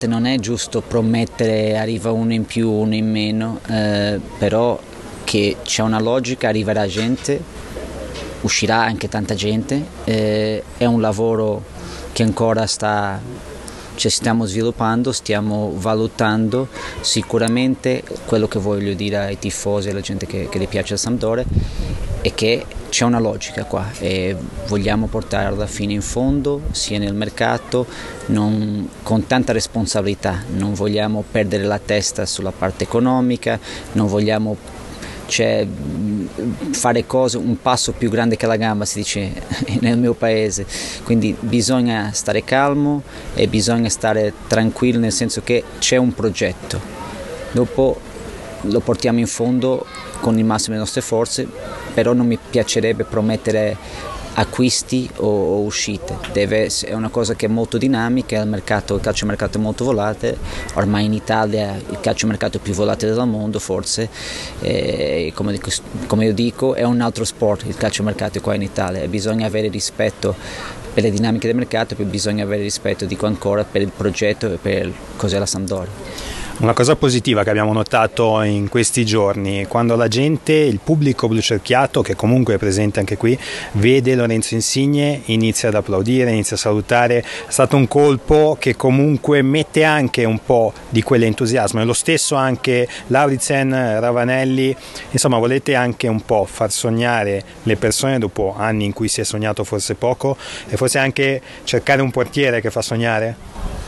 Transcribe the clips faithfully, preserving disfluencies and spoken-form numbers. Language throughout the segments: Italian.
Non è giusto promettere arriva uno in più, uno in meno, eh, però che c'è una logica, arriverà gente, uscirà anche tanta gente, eh, è un lavoro che ancora sta, cioè stiamo sviluppando, stiamo valutando. Sicuramente quello che voglio dire ai tifosi e alla gente che, che gli piace il Sampdoria è che c'è una logica qua e vogliamo portarla fino in fondo, sia nel mercato, non, con tanta responsabilità, non vogliamo perdere la testa sulla parte economica, non vogliamo cioè, fare cose un passo più grande che la gamba, si dice nel mio paese, quindi bisogna stare calmo e bisogna stare tranquillo, nel senso che c'è un progetto, dopo lo portiamo in fondo con il massimo delle nostre forze, però non mi piacerebbe promettere acquisti o, o uscite. Deve essere, è una cosa che è molto dinamica, il mercato, il calciomercato è molto volatile, ormai in Italia il calciomercato più volatile del mondo forse, e come, dico, come io dico è un altro sport il calciomercato qua in Italia, bisogna avere rispetto per le dinamiche del mercato, poi bisogna avere rispetto, dico ancora, per il progetto e per cos'è la Sampdoria. Una cosa positiva che abbiamo notato in questi giorni, quando la gente, il pubblico blucerchiato, che comunque è presente anche qui, vede Lorenzo Insigne, inizia ad applaudire, inizia a salutare, è stato un colpo che comunque mette anche un po' di quell'entusiasmo, e lo stesso anche Lauritsen, Ravanelli. Insomma, volete anche un po' far sognare le persone dopo anni in cui si è sognato forse poco, e forse anche cercare un portiere che fa sognare?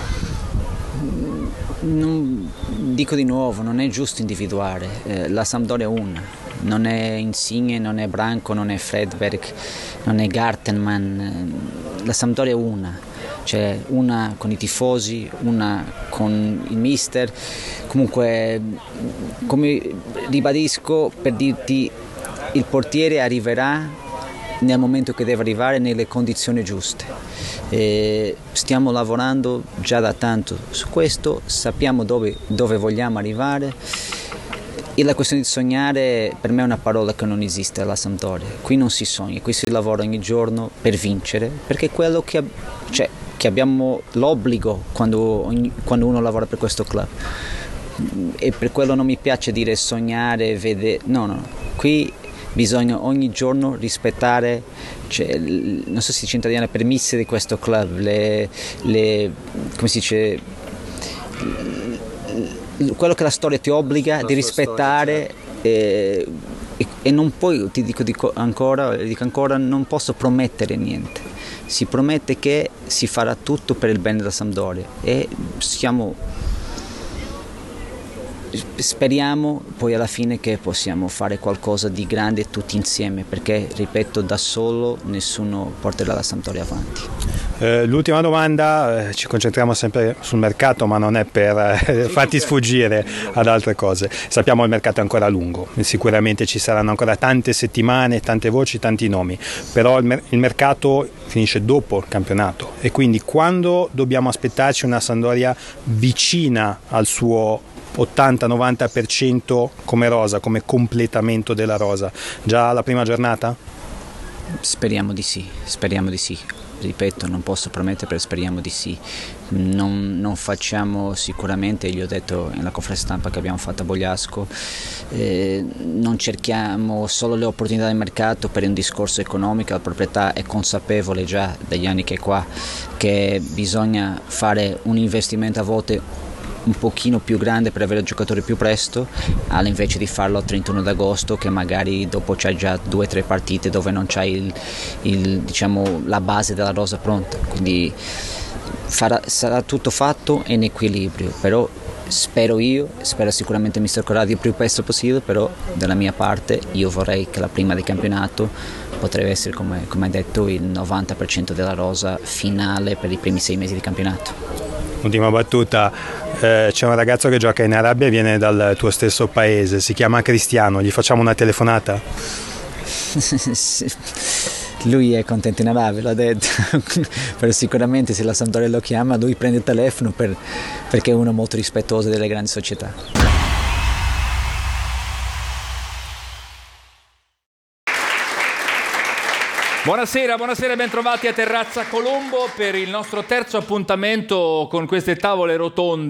Non, dico di nuovo, non è giusto individuare, eh, la Sampdoria è una, non è Insigne, non è Branco, non è Fredberg, non è Gartenman, la Sampdoria è una, cioè una con i tifosi, una con il mister, comunque come ribadisco per dirti il portiere arriverà nel momento che deve arrivare, nelle condizioni giuste. E stiamo lavorando già da tanto su questo, sappiamo dove, dove vogliamo arrivare, e la questione di sognare per me è una parola che non esiste alla Sampdoria. Qui non si sogna, qui si lavora ogni giorno per vincere, perché è quello che, cioè, che abbiamo l'obbligo quando, ogni, quando uno lavora per questo club, e per quello non mi piace dire sognare, vedere, no no, no. Qui bisogna ogni giorno rispettare, cioè, non so se si dice in italiano, le premesse di questo club, le, le, come si dice, quello che la storia ti obbliga la di rispettare, storia, certo. e, e, e non puoi, ti dico, dico ancora, dico ancora, non posso promettere niente, si promette che si farà tutto per il bene della Sampdoria e siamo... Speriamo poi alla fine che possiamo fare qualcosa di grande tutti insieme, perché ripeto, da solo nessuno porterà la Sampdoria avanti. Eh, l'ultima domanda, eh, ci concentriamo sempre sul mercato, ma non è per eh, farti sfuggire ad altre cose. Sappiamo che il mercato è ancora lungo, sicuramente ci saranno ancora tante settimane, tante voci, tanti nomi, però il, mer- il mercato finisce dopo il campionato, e quindi quando dobbiamo aspettarci una Sampdoria vicina al suo ottanta novanta per cento come rosa, come completamento della rosa, già la prima giornata? Speriamo di sì, speriamo di sì. Ripeto, non posso promettere, però speriamo di sì. Non, non facciamo sicuramente, gli ho detto nella conferenza stampa che abbiamo fatto a Bogliasco, eh, non cerchiamo solo le opportunità del mercato per un discorso economico. La proprietà è consapevole già dagli anni che è qua che bisogna fare un investimento a volte un pochino più grande per avere il giocatore più presto, invece di farlo al trentuno d'agosto, che magari dopo c'hai già due o tre partite dove non c'hai il, il, diciamo, la base della rosa pronta, quindi farà, sarà tutto fatto in equilibrio, però spero io, spero sicuramente mister Corradi il più presto possibile, però dalla mia parte io vorrei che la prima del campionato potrebbe essere, come, come hai detto, il novanta per cento della rosa finale per i primi sei mesi di campionato. Ultima battuta, eh, c'è un ragazzo che gioca in Arabia e viene dal tuo stesso paese, si chiama Cristiano, gli facciamo una telefonata? Lui è contento in Arabia, l'ha detto, però sicuramente se la Sampdoria lo chiama lui prende il telefono per, perché è uno molto rispettoso delle grandi società. Buonasera, buonasera e bentrovati a Terrazza Colombo per il nostro terzo appuntamento con queste tavole rotonde